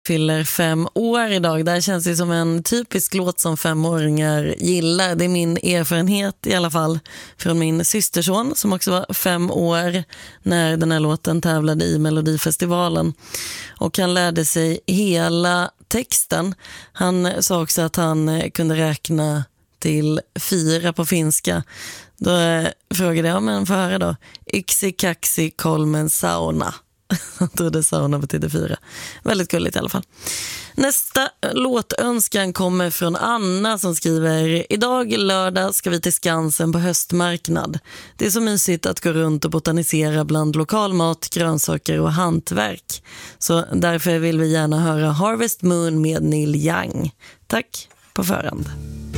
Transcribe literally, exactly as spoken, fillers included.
fyller fem år idag. Det här känns ju som en typisk låt som femåringar gillar. Det är min erfarenhet i alla fall från min systerson som också var fem år när den här låten tävlade i Melodifestivalen. Och han lärde sig hela texten. Han sa också att han kunde räkna till fyra på finska. Då frågade jag, men för höra då. Yksi, kaksi, kolmen, sauna. Jag trodde sauna betyder fyra. Väldigt gulligt i alla fall. Nästa låtönskan kommer från Anna som skriver: idag lördag ska vi till Skansen på höstmarknad. Det är så mysigt att gå runt och botanisera bland lokalmat, grönsaker och hantverk. Så därför vill vi gärna höra Harvest Moon med Neil Young. Tack på förhand.